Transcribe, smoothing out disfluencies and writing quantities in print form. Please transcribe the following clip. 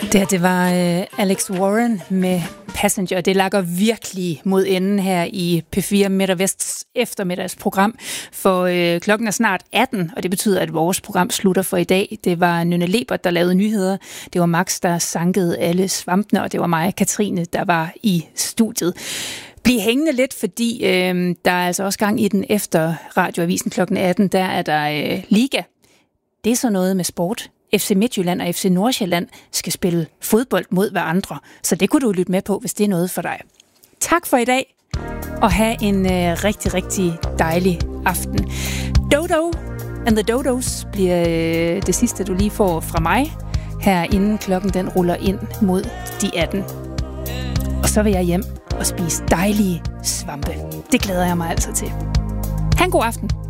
Det var Alex Warren med Passenger. Det lakker virkelig mod enden her i P4 Midt og Vests eftermiddagsprogram, for klokken er snart 18, og det betyder, at vores program slutter for i dag. Det var Nynne Lebert, der lavede nyheder. Det var Max, der sankede alle svampene, og det var mig, Katrine, der var i studiet. Bliv hængende lidt, fordi der er altså også gang i den efter Radioavisen klokken 18. Der er der Liga. Det er så noget med sport. FC Midtjylland og FC Nordsjælland skal spille fodbold mod hverandre. Så det kunne du lytte med på, hvis det er noget for dig. Tak for i dag, og have en rigtig, rigtig dejlig aften. Dodo and the Dodos bliver det sidste, du lige får fra mig, her inden klokken den ruller ind mod de 18. Og så vil jeg hjem og spise dejlige svampe. Det glæder jeg mig altså til. Ha' en god aften.